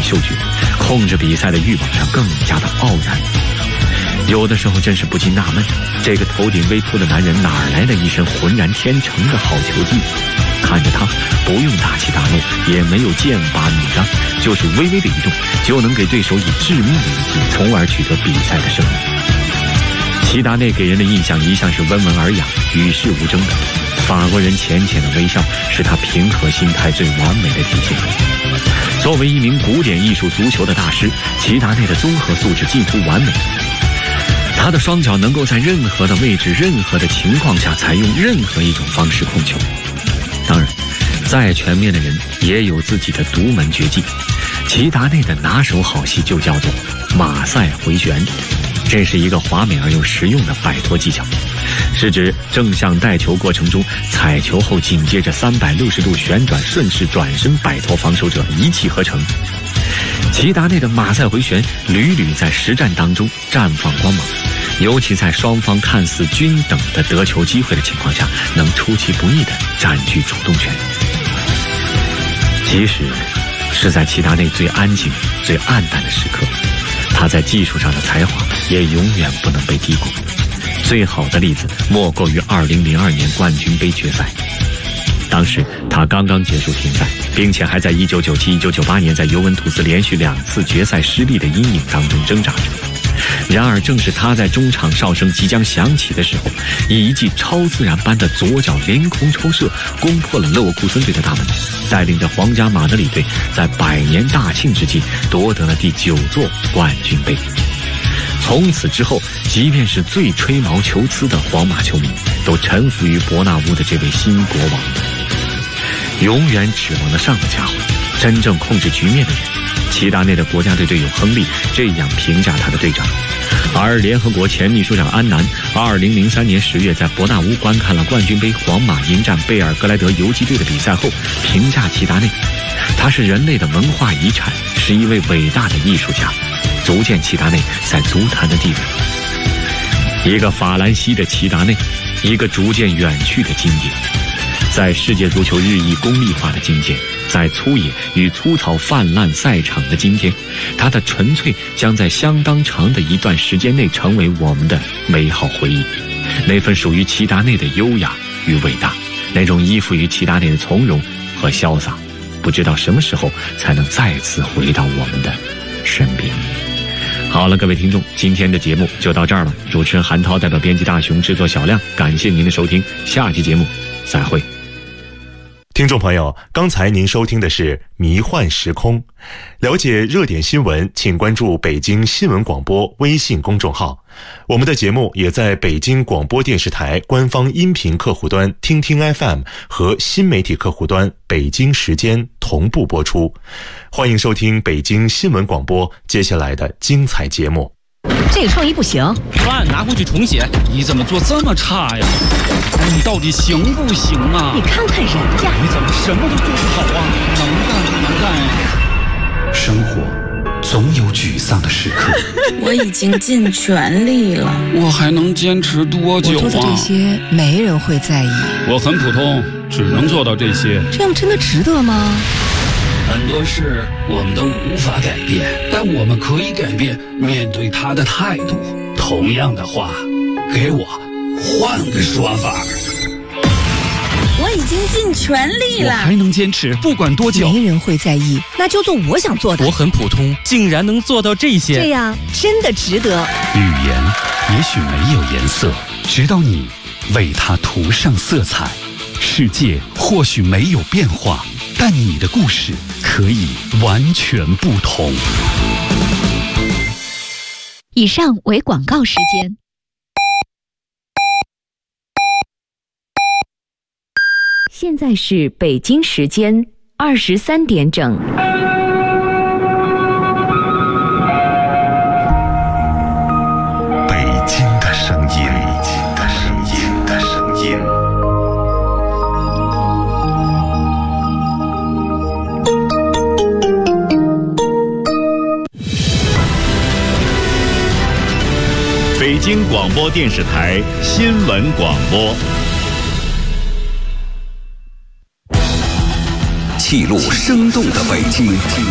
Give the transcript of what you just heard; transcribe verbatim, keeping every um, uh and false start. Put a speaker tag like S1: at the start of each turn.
S1: 嗅觉，控制比赛的欲望上更加的傲然。有的时候真是不禁纳闷，这个头顶微秃的男人哪来的一身浑然天成的好球技？看着他不用大起大落，也没有剑拔弩张，就是微微的一动，就能给对手以致命的一击，从而取得比赛的胜利。齐达内给人的印象一向是温文尔雅、与世无争的，法国人浅浅的微笑是他平和心态最完美的体现。作为一名古典艺术足球的大师，齐达内的综合素质近乎完美。他的双脚能够在任何的位置、任何的情况下采用任何一种方式控球。当然，再全面的人也有自己的独门绝技。齐达内的拿手好戏就叫做马赛回旋，这是一个华美而又实用的摆脱技巧，是指正向带球过程中踩球后紧接着三百六十度旋转，顺势转身摆脱防守者，一气呵成。齐达内的马赛回旋屡屡在实战当中绽放光芒，尤其在双方看似均等的得球机会的情况下，能出其不意地占据主动权。即使是在齐达内最安静、最暗淡的时刻，他在技术上的才华也永远不能被低估。最好的例子莫过于二零零二年冠军杯决赛。当时他刚刚结束停赛，并且还在一九九七、一九九八年在尤文图斯连续两次决赛失利的阴影当中挣扎着。然而正是他在中场哨声即将响起的时候，以一记超自然般的左脚凌空抽射攻破了勒沃库森队的大门，带领着皇家马德里队在百年大庆之际夺得了第九座冠军杯。从此之后，即便是最吹毛求疵的皇马球迷都臣服于伯纳乌的这位新国王。永远指望得上的家伙，真正控制局面的人。齐达内的国家队队友亨利这样评价他的队长。而联合国前秘书长安南二零零三年十月在伯纳乌观看了冠军杯皇马迎战贝尔格莱德游击队的比赛后，评价齐达内，他是人类的文化遗产，是一位伟大的艺术家，足见齐达内在足坛的地位。一个法兰西的齐达内，一个逐渐远去的经典。在世界足球日益功利化的今天，在粗野与粗糙泛滥赛场的今天，它的纯粹将在相当长的一段时间内成为我们的美好回忆。那份属于齐达内的优雅与伟大，那种依附于齐达内的从容和潇洒，不知道什么时候才能再次回到我们的身边。好了，各位听众，今天的节目就到这儿了。主持人韩涛代表编辑大熊，制作小亮，感谢您的收听，下期节目再会。
S2: 听众朋友，刚才您收听的是迷幻时空。了解热点新闻，请关注北京新闻广播微信公众号。我们的节目也在北京广播电视台官方音频客户端听听 F M 和新媒体客户端北京时间同步播出。欢迎收听北京新闻广播接下来的精彩节目。
S3: 这个创意不行，
S4: 饭拿回去重写。你怎么做这么差呀？哎，你到底行不行啊？
S3: 你看看人家，
S4: 你怎么什么都做不好啊？能干不能干呀？
S5: 生活总有沮丧的时刻。
S6: 我已经尽全力了，
S4: 我还能坚持多久啊？
S3: 我做的这些没人会在意。
S4: 我很普通，只能做到这些。
S3: 这样真的值得吗？
S5: 很多事我们都无法改变，但我们可以改变面对他的态度。同样的话，给我换个说法。
S6: 我已经尽全力了，
S4: 我还能坚持，不管多久。
S3: 没人会在意，那就做我想做的。
S4: 我很普通，竟然能做到这些，
S3: 这样真的值得。
S5: 语言也许没有颜色，直到你为它涂上色彩。世界或许没有变化，但你的故事可以完全不同。
S7: 以上为广告时间。现在是北京时间二十三点整。
S2: 北京的声音，北京的声音的声音。
S8: 北京广播电视台新闻广播，
S9: 记录生动的北京。